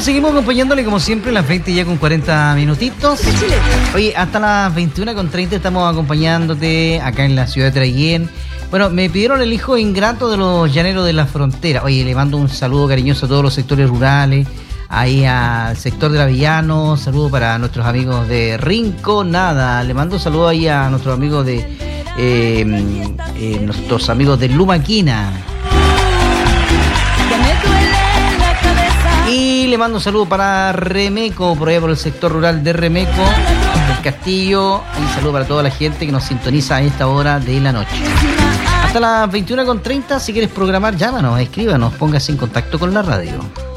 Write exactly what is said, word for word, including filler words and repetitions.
seguimos acompañándole como siempre las veinte ya con cuarenta minutitos. Oye, hasta las veintiuna con treinta estamos acompañándote acá en la ciudad de Traiguén. Bueno, me pidieron el hijo ingrato de los llaneros de la frontera. Oye, le mando un saludo cariñoso a todos los sectores rurales, ahí al sector de la Villano, saludo para nuestros amigos de Rinconada, le mando un saludo ahí a nuestros amigos de eh, eh, nuestros amigos de Lumaquina. Y le mando un saludo para Remeco, por allá por el sector rural de Remeco, del Castillo. Y un saludo para toda la gente que nos sintoniza a esta hora de la noche. Hasta las veintiuna con treinta, si quieres programar, llámanos, escríbanos, póngase en contacto con la radio.